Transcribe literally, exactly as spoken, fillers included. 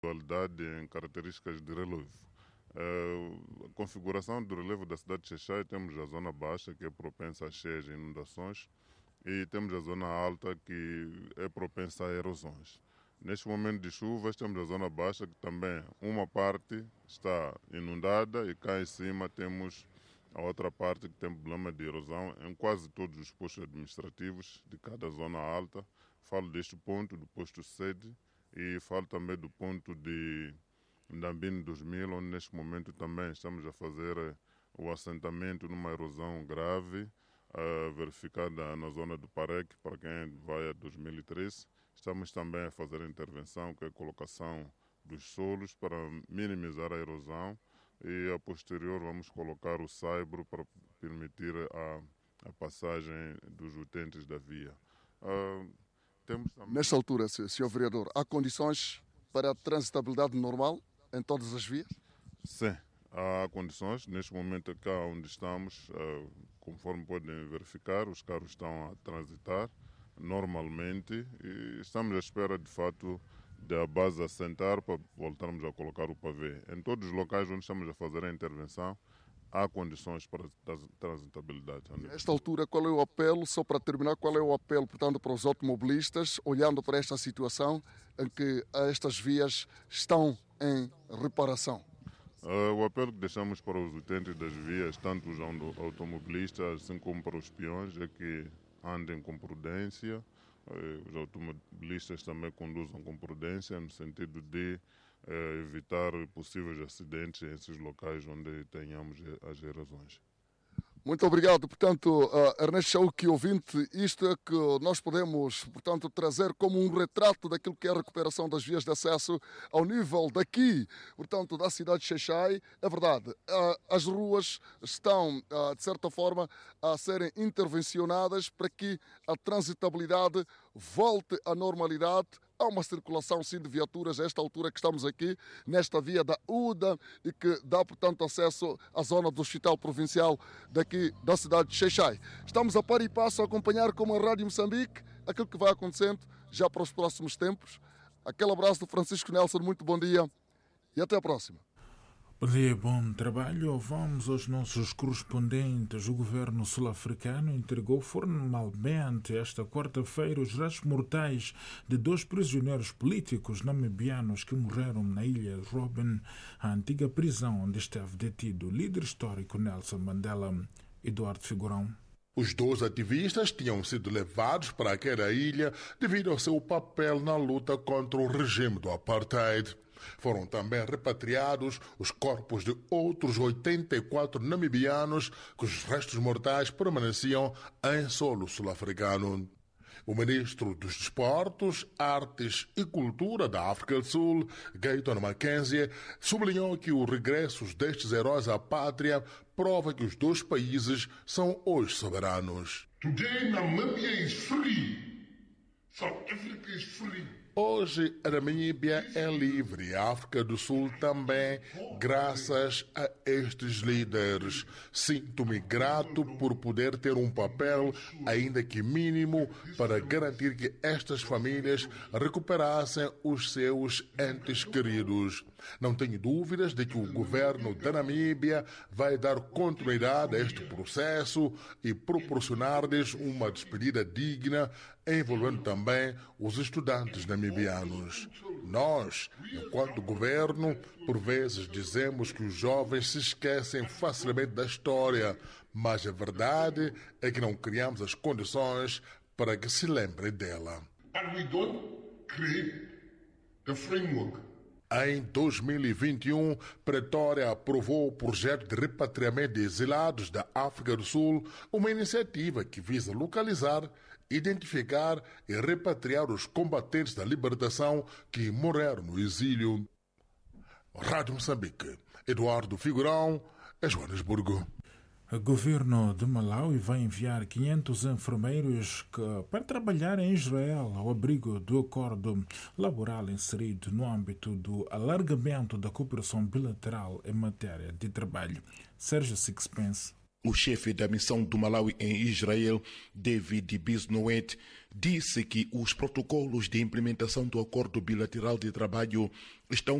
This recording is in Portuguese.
dualidade em características de relevo. Uh, a configuração do relevo da cidade de Xai-Xai, temos a zona baixa, que é propensa a cheias e inundações, e temos a zona alta, que é propensa a erosões. Neste momento de chuvas, temos a zona baixa, que também uma parte está inundada e cá em cima temos a outra parte que tem problema de erosão em quase todos os postos administrativos de cada zona alta. Falo deste ponto, do posto sede, e falo também do ponto de Ndambini dois mil, onde neste momento também estamos a fazer eh, o assentamento numa erosão grave, uh, verificada na zona do Parec, para quem vai a dois mil e treze. Estamos também a fazer a intervenção, que é a colocação dos solos para minimizar a erosão, e a posterior vamos colocar o saibro para permitir a, a passagem dos utentes da via. Uh, temos também... Nesta altura, senhor Vereador, há condições para a transitabilidade normal em todas as vias? Sim, há condições. Neste momento, cá onde estamos, uh, conforme podem verificar, os carros estão a transitar normalmente e estamos à espera, de fato, da base assentar para voltarmos a colocar o pavê. Em todos os locais onde estamos a fazer a intervenção, há condições para transitabilidade. Nesta altura, qual é o apelo, só para terminar, qual é o apelo, portanto, para os automobilistas, olhando para esta situação em que estas vias estão em reparação? Uh, o apelo que deixamos para os utentes das vias, tanto os automobilistas assim como para os peões, é que andem com prudência. Uh, os automobilistas também conduzam com prudência, no sentido de uh, evitar possíveis acidentes nesses locais onde tenhamos as erosões. Muito obrigado. Portanto, uh, Ernesto Chauque, ouvinte, isto é que nós podemos, portanto, trazer como um retrato daquilo que é a recuperação das vias de acesso ao nível daqui, portanto, da cidade de Xai-Xai. É verdade, uh, as ruas estão, uh, de certa forma, a serem intervencionadas para que a transitabilidade volte à normalidade. Há uma circulação, sim, de viaturas a esta altura que estamos aqui, nesta via da U D A, e que dá, portanto, acesso à zona do Hospital Provincial daqui da cidade de Xai-Xai. Estamos a par e passo a acompanhar, como a Rádio Moçambique, aquilo que vai acontecendo já para os próximos tempos. Aquele abraço do Francisco Nelson, muito bom dia e até a próxima. Bom dia, bom trabalho. Vamos aos nossos correspondentes. O governo sul-africano entregou formalmente esta quarta-feira os restos mortais de dois prisioneiros políticos namibianos que morreram na ilha Robben, a antiga prisão onde esteve detido o líder histórico Nelson Mandela. Eduardo Figurão. Os dois ativistas tinham sido levados para aquela ilha devido ao seu papel na luta contra o regime do apartheid. Foram também repatriados os corpos de outros oitenta e quatro namibianos cujos restos mortais permaneciam em solo sul-africano. O ministro dos Desportos, Artes e Cultura da África do Sul, Gayton Mackenzie, sublinhou que os regressos destes heróis à pátria prova que os dois países são hoje soberanos. Today Namibia is free. South Africa is free. Hoje, a Namíbia é livre e a África do Sul também, graças a estes líderes. Sinto-me grato por poder ter um papel, ainda que mínimo, para garantir que estas famílias recuperassem os seus entes queridos. Não tenho dúvidas de que o governo da Namíbia vai dar continuidade a este processo e proporcionar-lhes uma despedida digna, envolvendo também os estudantes namibianos. Nós, enquanto governo, por vezes dizemos que os jovens se esquecem facilmente da história, mas a verdade é que não criamos as condições para que se lembrem dela. And we don't create the framework. Em dois mil e vinte e um, Pretória aprovou o projeto de repatriamento de exilados da África do Sul, uma iniciativa que visa localizar, identificar e repatriar os combatentes da libertação que morreram no exílio. Rádio Moçambique, Eduardo Figurão, Joanesburgo. O governo de Malawi vai enviar quinhentos enfermeiros que, para trabalhar em Israel ao abrigo do acordo laboral inserido no âmbito do alargamento da cooperação bilateral em matéria de trabalho. Sérgio Sixpence. O chefe da missão do Malawi em Israel, David Bisnoet, disse que os protocolos de implementação do acordo bilateral de trabalho estão